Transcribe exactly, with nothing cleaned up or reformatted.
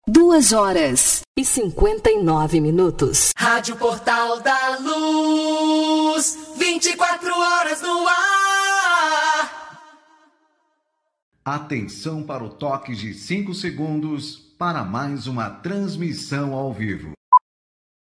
Duas horas e cinquenta e nove minutos. Rádio Portal da Luz, vinte e quatro horas no ar. Atenção para o toque de cinco segundos para mais uma transmissão ao vivo.